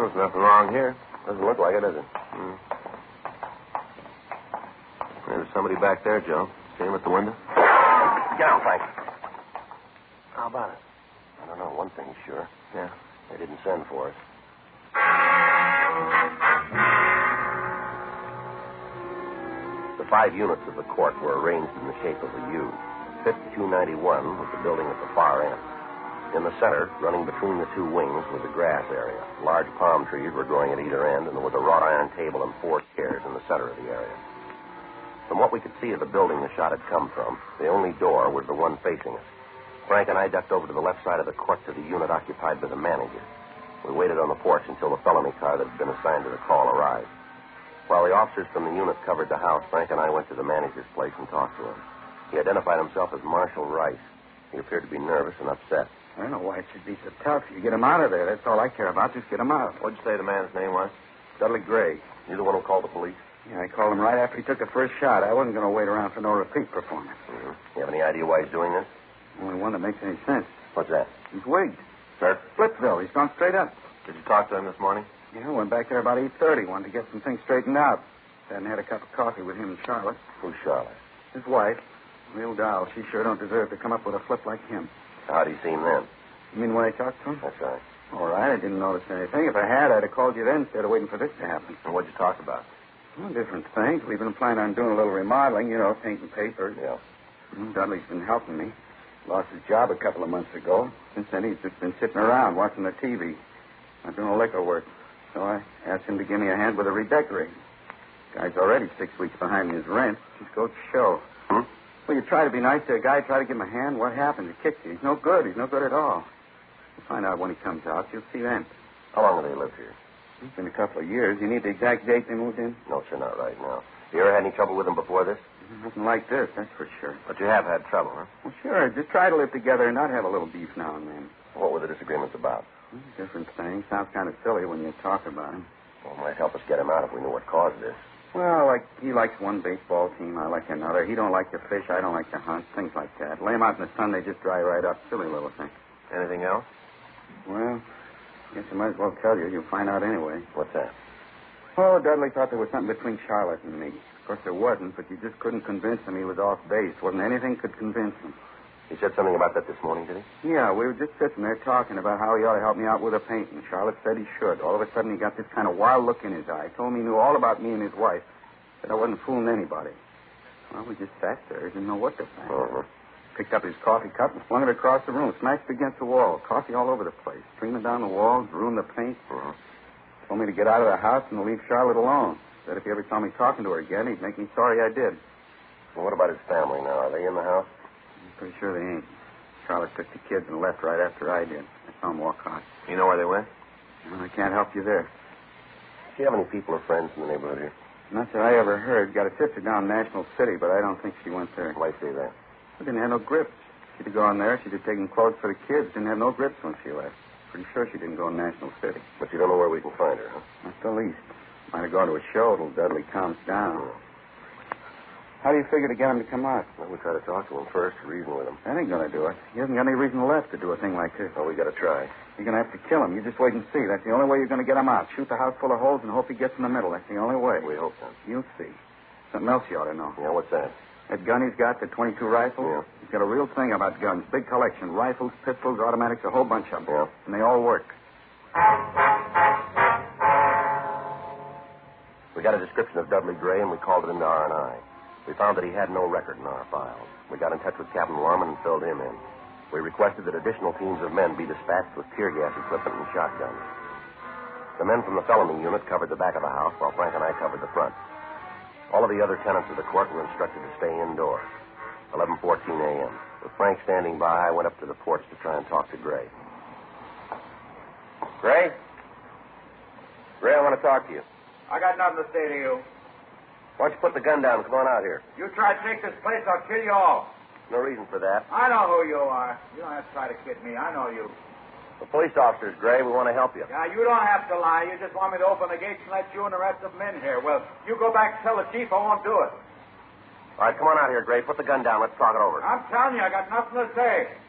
Well, there's nothing wrong here. Doesn't look like it, does it? There's somebody back there, Joe. See him at the window? Get out, Frank. How about it? I don't know. One thing's sure. Yeah. They didn't send for us. The 5 units of the court were arranged in the shape of a U. 5291 was the building at the far end. In the center, running between the 2 wings, was a grass area. Large palm trees were growing at either end, and there was a wrought iron table and 4 chairs in the center of the area. From what we could see of the building the shot had come from, the only door was the one facing us. Frank and I ducked over to the left side of the court to the unit occupied by the manager. We waited on the porch until the felony car that had been assigned to the call arrived. While the officers from the unit covered the house, Frank and I went to the manager's place and talked to him. He identified himself as Marshal Rice. He appeared to be nervous and upset. I don't know why it should be so tough. You get him out of there. That's all I care about. Just get him out. What'd you say the man's name was? Dudley Gray. You the one who called the police? Yeah, I called him right after he took the first shot. I wasn't going to wait around for no repeat performance. Mm-hmm. You have any idea why he's doing this? Only one that makes any sense. What's that? He's wigged. Sir? Splitsville. He's gone straight up. Did you talk to him this morning? Yeah, went back there about 8:30. Wanted to get some things straightened out. Hadn't had a cup of coffee with him and Charlotte. Who's Charlotte? His wife. Real doll. She sure don't deserve to come up with a flip like him. How do you see him then? You mean when I talked to him? That's right. All right. I didn't notice anything. If I had, I'd have called you then instead of waiting for this to happen. And what'd you talk about? Well, different things. We've been planning on doing a little remodeling, painting papers. Yeah. Dudley's been helping me. Lost his job a couple of months ago. Since then, he's just been sitting around watching the TV. Not doing liquor work. So I asked him to give me a hand with a redecorating. Guy's already 6 weeks behind his rent. Just goes to show. Well, you try to be nice to a guy, try to give him a hand. What happens? He kicks you. He's no good. He's no good at all. You'll find out when he comes out. You'll see then. How long have they lived here? It's been a couple of years. You need the exact date they moved in? No, sir, not right now. You ever had any trouble with them before this? Nothing like this, that's for sure. But you have had trouble, huh? Well, sure. Just try to live together and not have a little beef now and then. What were the disagreements about? Different things. Sounds kind of silly when you talk about them. Well, it might help us get him out if we knew what caused this. Well, like he likes one baseball team, I like another. He don't like to fish, I don't like to hunt, things like that. Lay him out in the sun, they just dry right up. Silly little thing. Anything else? Well, guess I might as well tell you. You'll find out anyway. What's that? Oh, Dudley thought there was something between Charlotte and me. Of course, there wasn't, but you just couldn't convince him he was off base. Wasn't anything could convince him. He said something about that this morning, did he? Yeah, we were just sitting there talking about how he ought to help me out with a painting. Charlotte said he should. All of a sudden, he got this kind of wild look in his eye. Told me he knew all about me and his wife. Said I wasn't fooling anybody. Well, we just sat there. Didn't know what to think. Picked up his coffee cup and flung it across the room. Smashed it against the wall. Coffee all over the place. Streaming down the walls. Ruined the paint. Told me to get out of the house and to leave Charlotte alone. Said if he ever saw me talking to her again, he'd make me sorry I did. Well, what about his family now? Are they in the house? I'm pretty sure they ain't. Charlotte took the kids and left right after I did. I saw them walk out. You know where they went? Well, I can't help you there. Do you have any people or friends in the neighborhood here? Not that I ever heard. Got a sister down in National City, but I don't think she went there. Why say that? She didn't have no grips. She'd have gone there. She'd have taken clothes for the kids. Didn't have no grips when she left. Pretty sure she didn't go to National City. But you don't know where we can find her, huh? Not the least. Might have gone to a show till Dudley calms down. How do you figure to get him to come out? Well, we try to talk to him first, reason with him. That ain't going to do it. He hasn't got any reason left to do a thing like this. Well, we got to try. You're going to have to kill him. You just wait and see. That's the only way you're going to get him out. Shoot the house full of holes and hope he gets in the middle. That's the only way. We hope so. You'll see. Something else you ought to know. Yeah, what's that? That gun he's got, the 22 rifle? Yeah. He's got a real thing about guns. Big collection. Rifles, pistols, automatics, a whole bunch of them. Yeah. And they all work. We got a description of Dudley Gray, and we called it into R&I. We found that he had no record in our files. We got in touch with Captain Lorman and filled him in. We requested that additional teams of men be dispatched with tear gas equipment and shotguns. The men from the felony unit covered the back of the house, while Frank and I covered the front. All of the other tenants of the court were instructed to stay indoors. 11:14 a.m. With Frank standing by, I went up to the porch to try and talk to Gray. Gray? Gray, I want to talk to you. I got nothing to say to you. Why don't you put the gun down and come on out here? You try to take this place, I'll kill you all. No reason for that. I know who you are. You don't have to try to kid me. I know you. The police officers, Gray, we want to help you. Yeah, you don't have to lie. You just want me to open the gates and let you and the rest of them in here. Well, you go back and tell the chief I won't do it. All right, come on out here, Gray. Put the gun down. Let's talk it over. I'm telling you, I got nothing to say.